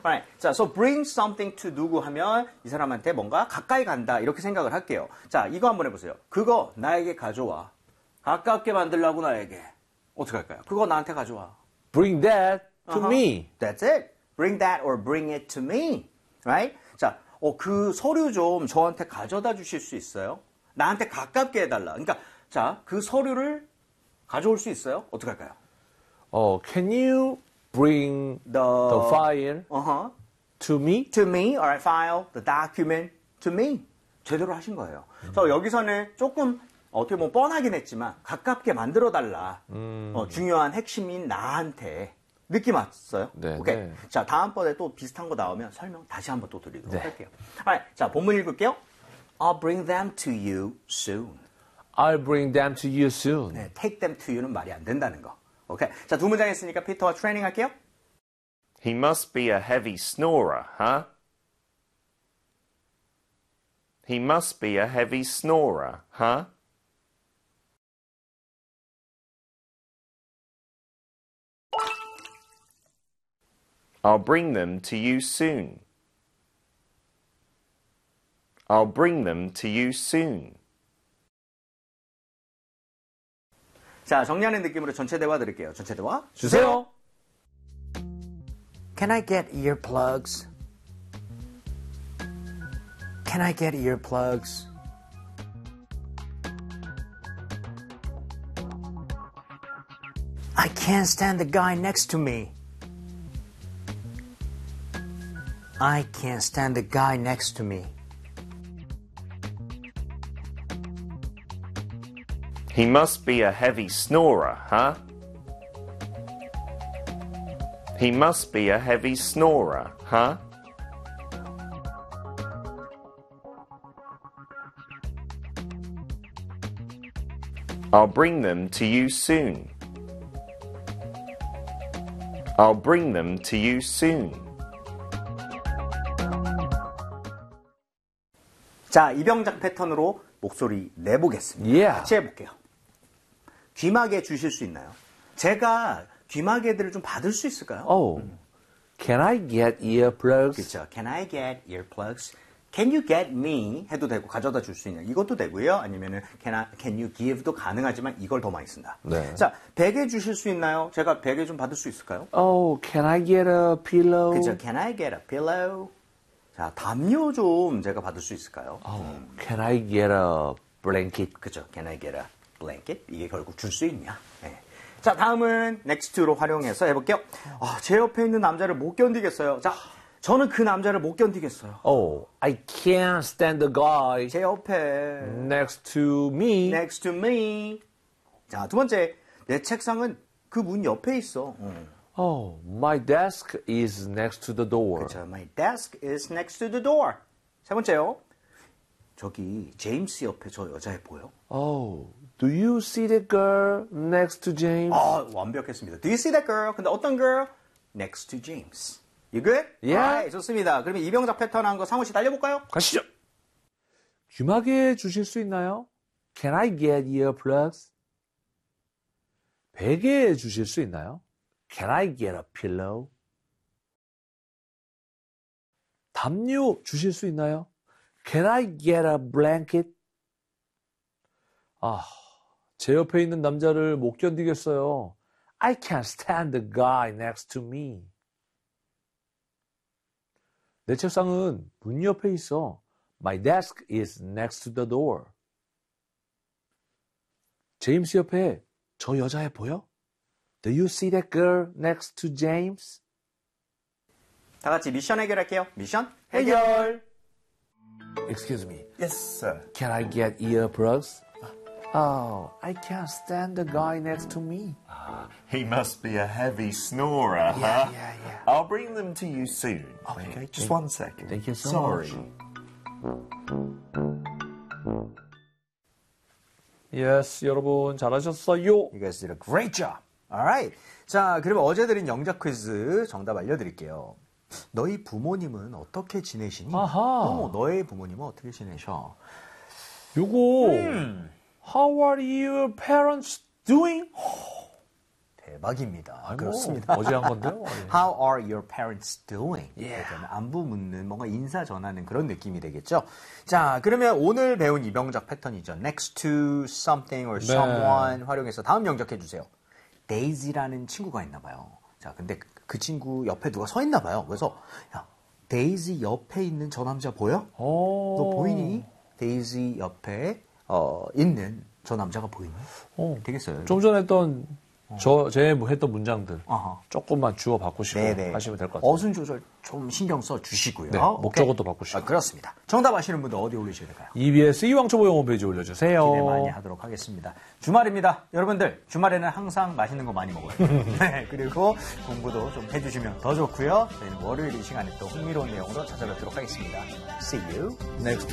Alright. 자, so bring something to 누구 하면 이 사람한테 뭔가 가까이 간다 이렇게 생각을 할게요. 자, 이거 한번 해보세요. 그거 나에게 가져와. 가깝게 만들라고 나에게. 어떻게 할까요? 그거 나한테 가져와. Bring that to me. That's it. Bring that or bring it to me. Right? 자, 그 서류 좀 저한테 가져다 주실 수 있어요? 나한테 가깝게 해달라. 그러니까 자, 그 서류를 가져올 수 있어요? 어떻게 할까요? Can you bring the file to me? To me, alright, file, the document to me. 제대로 하신 거예요. 그래서 여기서는 조금 어떻게 보면 뻔하긴 했지만 가깝게 만들어달라. 중요한 핵심인 나한테. 느낌 왔어요? 네. 오케이. 네. 자, 다음번에 또 비슷한 거 나오면 설명 다시 한번 또 드리도록 할게요. Alright, 자, 본문 읽을게요. I'll bring them to you soon. I'll bring them to you soon. 네, take them to you는 말이 안 된다는 거. 오케이. 자, 두 문장 했으니까 피터와 트레이닝 할게요. He must be a heavy snorer, huh? He must be a heavy snorer, huh? I'll bring them to you soon. I'll bring them to you soon. 자, 정리하는 느낌으로 전체 대화 드릴게요. 전체 대화 주세요. Can I get earplugs? Can I get earplugs? I can't stand the guy next to me. I can't stand the guy next to me. He must be a heavy snorer, huh? He must be a heavy snorer, huh? I'll bring them to you soon. I'll bring them to you soon. 자, 이병작 패턴으로 목소리 내보겠습니다. Yeah. 같이 해볼게요. 귀마개 주실 수 있나요? 제가 귀마개들을 좀 받을 수 있을까요? Can I get earplugs? 그렇죠. Can I get earplugs? Can you get me? 해도 되고 가져다 줄 수 있냐? 이것도 되고요. 아니면은 can you give도 가능하지만 이걸 더 많이 쓴다. 네. 자, 베개 주실 수 있나요? 제가 베개 좀 받을 수 있을까요? Can I get a pillow? 그렇죠. Can I get a pillow? 자, 담요 좀 제가 받을 수 있을까요? Can I get a blanket? 그죠. Can I get a blanket? 이게 결국 줄 수 있냐. 네. 자, 다음은 next로 활용해서 해볼게요. 제 옆에 있는 남자를 못 견디겠어요. 자, 저는 그 남자를 못 견디겠어요. I can't stand the guy 제 옆에 next to me. next to me. 자, 두 번째. 내 책상은 그 문 옆에 있어. My desk is next to the door. 그렇죠. My desk is next to the door. 세 번째요. 저기 제임스 옆에 저 여자애 보여? Do you see that girl next to James? 완벽했습니다. Do you see that girl? 근데 어떤 girl? Next to James. You good? Yeah. Alright, 좋습니다. 그러면 이병작 패턴 한 거 상호 씨 달려볼까요? 가시죠. 귀마개 주실 수 있나요? Can I get earplugs? 베개 주실 수 있나요? Can I get a pillow? 담요 주실 수 있나요? Can I get a blanket? 제 옆에 있는 남자를 못 견디겠어요. I can't stand the guy next to me. 내 책상은 문 옆에 있어. My desk is next to the door. 제임스 옆에 저 여자애 보여? Do you see that girl next to James? 다 같이 미션 해결할게요. 미션 해결. Excuse me. Yes, sir. Can I get earplugs? I can't stand the guy next to me. He must be a heavy snorer, huh? Yeah. I'll bring them to you soon. Okay, just one second. Thank you so Sorry. much. Yes, 여러분 잘하셨어요. You guys did a great job. Alright. 자, 그러면 어제 드린 영작 퀴즈 정답 알려드릴게요. 너희 부모님은 어떻게 지내시니? 아하. 너의 부모님은 어떻게 지내셔? 요거 How are your parents doing? 대박입니다. 그렇습니다. 어제 한 건데요. How are your parents doing? 안부 묻는 뭔가 인사 전하는 그런 느낌이 되겠죠. 자, 그러면 오늘 배운 이 명작 패턴이죠. Next to something or someone 활용해서 다음 명작해 주세요. Daisy라는 친구가 있나 봐요. 자, 근데 그 친구 옆에 누가 서 있나 봐요. 그래서 야, 데이지 옆에 있는 저 남자 보여? 너 보이니? 데이지 옆에 있는 저 남자가 보이니? 되겠어요. 좀 전에 했던 제 했던 문장들 조금만 주어 바꾸시고 네네. 하시면 될 것 같아요. 어순 조절 좀 신경 써 주시고요. 네, 목적어도 바꾸시고. 그렇습니다. 정답 아시는 분들 어디 올리셔야 될까요? EBS 이왕초보 영어 페이지 올려주세요. 기대 많이 하도록 하겠습니다. 주말입니다. 여러분들 주말에는 항상 맛있는 거 많이 먹어요. 네, 그리고 공부도 좀 해주시면 더 좋고요. 저희는 월요일 이 시간에 또 흥미로운 내용으로 찾아뵙도록 하겠습니다. See you next